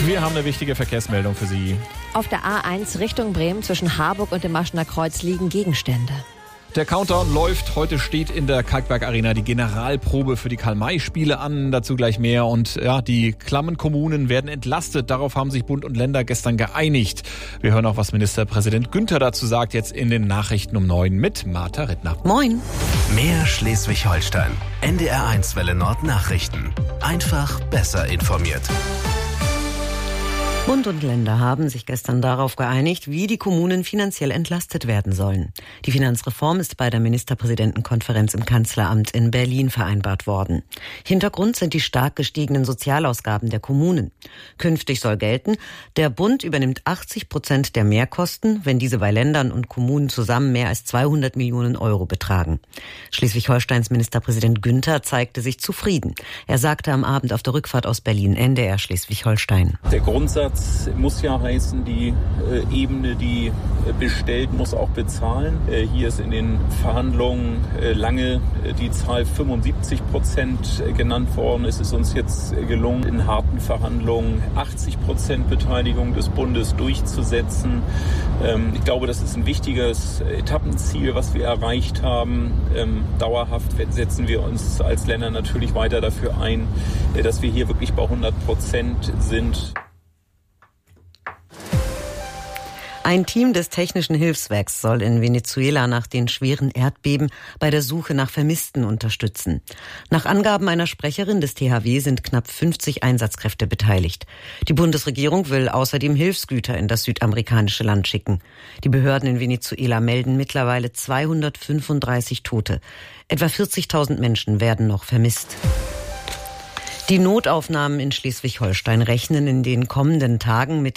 Wir haben eine wichtige Verkehrsmeldung für Sie. Auf der A1 Richtung Bremen zwischen Harburg und dem Maschener Kreuz liegen Gegenstände. Der Countdown läuft. Heute steht in der Kalkberg Arena die Generalprobe für die Karl-May-Spiele an. Dazu gleich mehr. Und ja, die klammen Kommunen werden entlastet. Darauf haben sich Bund und Länder gestern geeinigt. Wir hören auch, was Ministerpräsident Günther dazu sagt, jetzt in den Nachrichten um 9 mit Martha Rittner. Moin. Mehr Schleswig-Holstein. NDR1 Welle Nord Nachrichten. Einfach besser informiert. Bund und Länder haben sich gestern darauf geeinigt, wie die Kommunen finanziell entlastet werden sollen. Die Finanzreform ist bei der Ministerpräsidentenkonferenz im Kanzleramt in Berlin vereinbart worden. Hintergrund sind die stark gestiegenen Sozialausgaben der Kommunen. Künftig soll gelten, der Bund übernimmt 80% der Mehrkosten, wenn diese bei Ländern und Kommunen zusammen mehr als 200 Millionen Euro betragen. Schleswig-Holsteins Ministerpräsident Günther zeigte sich zufrieden. Er sagte am Abend auf der Rückfahrt aus Berlin, NDR Schleswig-Holstein. Der Grundsatz muss ja heißen, die Ebene, die bestellt, muss auch bezahlen. Hier ist in den Verhandlungen lange die Zahl 75% genannt worden. Es ist uns jetzt gelungen, in harten Verhandlungen 80% Beteiligung des Bundes durchzusetzen. Ich glaube, das ist ein wichtiges Etappenziel, was wir erreicht haben. Dauerhaft setzen wir uns als Länder natürlich weiter dafür ein, dass wir hier wirklich bei 100% sind. Ein Team des Technischen Hilfswerks soll in Venezuela nach den schweren Erdbeben bei der Suche nach Vermissten unterstützen. Nach Angaben einer Sprecherin des THW sind knapp 50 Einsatzkräfte beteiligt. Die Bundesregierung will außerdem Hilfsgüter in das südamerikanische Land schicken. Die Behörden in Venezuela melden mittlerweile 235 Tote. Etwa 40.000 Menschen werden noch vermisst. Die Notaufnahmen in Schleswig-Holstein rechnen in den kommenden Tagen mit